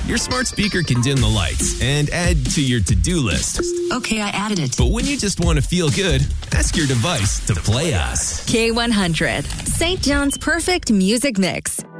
Your smart speaker can dim the lights and add to your to-do list. Okay, I added it. But when you just want to feel good, ask your device to play us. K100, St. John's perfect music mix.